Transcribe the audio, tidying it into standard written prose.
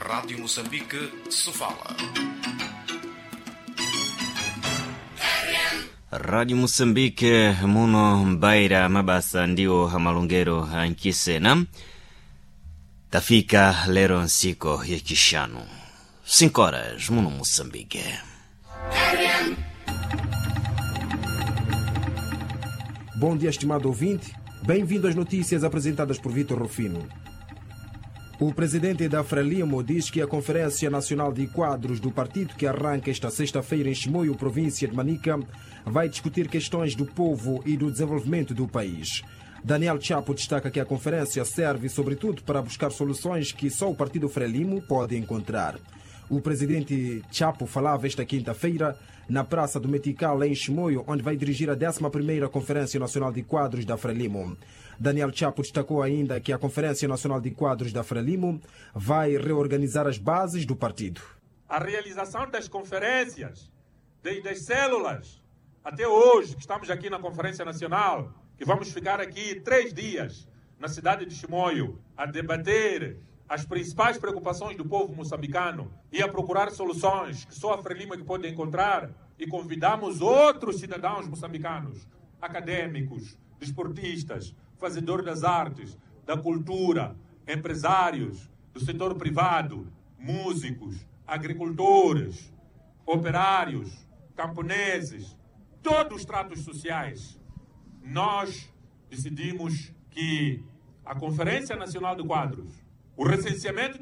Rádio Moçambique, Sofala. Rádio Moçambique, muno mbaira mabasa ndio hamalungero ankisena. Tafika lero nsiko yekishanu. 5 horas, muno Moçambique. Bom dia, estimado ouvinte. Bem-vindo às notícias apresentadas por Vitor Rufino. O presidente da Frelimo diz que a Conferência Nacional de Quadros do partido, que arranca esta sexta-feira em Chimoio, província de Manica, vai discutir questões do povo e do desenvolvimento do país. Daniel Chapo destaca que a conferência serve sobretudo para buscar soluções que só o partido Frelimo pode encontrar. O presidente Chapo falava esta quinta-feira na Praça do Metical, em Chimoio, onde vai dirigir a 11ª Conferência Nacional de Quadros da Frelimo. Daniel Chapo destacou ainda que a Conferência Nacional de Quadros da Frelimo vai reorganizar as bases do partido. A realização das conferências, desde as células até hoje, que estamos aqui na Conferência Nacional, que vamos ficar aqui 3 dias na cidade de Chimoio a debater as principais preocupações do povo moçambicano e a procurar soluções que só a Frelimo é que pode encontrar, e convidamos outros cidadãos moçambicanos, acadêmicos, desportistas, fazedores das artes, da cultura, empresários, do setor privado, músicos, agricultores, operários, camponeses, todos os estratos sociais. Nós decidimos que a Conferência Nacional de Quadros, o recenseamento